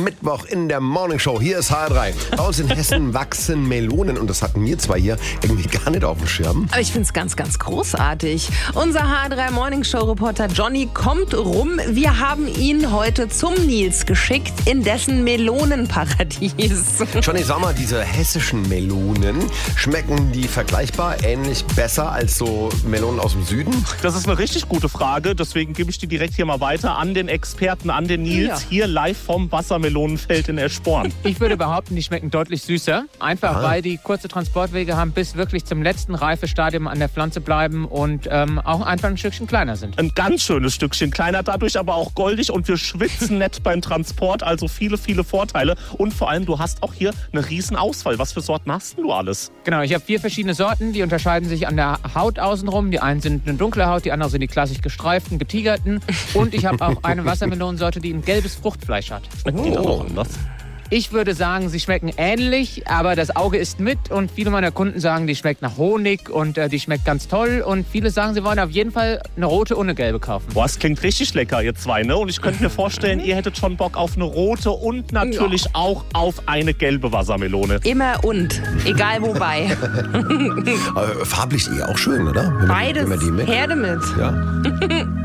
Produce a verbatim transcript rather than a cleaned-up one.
Mittwoch in der Morning Show. Hier ist H R drei. Bei uns in Hessen wachsen Melonen und das hatten wir zwei hier irgendwie gar nicht auf dem Schirm. Aber ich finde es ganz, ganz großartig. Unser H R drei Morning Show Reporter Johnny kommt rum. Wir haben ihn heute zum Nils geschickt in dessen Melonenparadies. Johnny, sag mal, diese hessischen Melonen, schmecken die vergleichbar, ähnlich besser als so Melonen aus dem Süden? Das ist eine richtig gute Frage. Deswegen gebe ich die direkt hier mal weiter an den Experten, an den Nils, ja. Hier live vom Wassermelonenfeld in Eschborn. Ich würde behaupten, die schmecken deutlich süßer. Einfach, Aha. weil die kurze Transportwege haben, bis wirklich zum letzten Reifestadium an der Pflanze bleiben und ähm, auch einfach ein Stückchen kleiner sind. Ein ganz schönes Stückchen kleiner, dadurch aber auch goldig und wir schwitzen nett beim Transport. Also viele, viele Vorteile. Und vor allem, du hast auch hier eine riesen Auswahl. Was für Sorten hast du alles? Genau, ich habe vier verschiedene Sorten. Die unterscheiden sich an der Haut außenrum. Die einen sind eine dunkle Haut, die anderen sind die klassisch gestreiften, getigerten. Und ich habe auch eine Wassermelonensorte, die ein gelbes Fruchtfleisch hat. Schmeckt die dann auch anders? Ich würde sagen, sie schmecken ähnlich, aber das Auge isst mit und viele meiner Kunden sagen, die schmeckt nach Honig und äh, die schmeckt ganz toll und viele sagen, sie wollen auf jeden Fall eine rote und eine gelbe kaufen. Boah, das klingt richtig lecker, ihr zwei, ne? Und ich könnte mir vorstellen, ihr hättet schon Bock auf eine rote und natürlich ja. auch auf eine gelbe Wassermelone. Immer und, egal wobei. Farblich eh auch schön, oder? Wenn Beides, man, wenn man die mit. Herde mit. Ja.